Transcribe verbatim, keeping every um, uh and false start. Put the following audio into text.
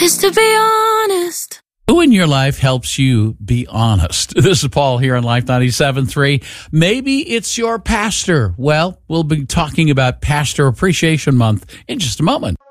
is to be honest. Who in your life helps you be honest? This is Paul here on Life ninety-seven point three. Maybe it's your pastor. Well, we'll be talking about Pastor Appreciation Month in just a moment.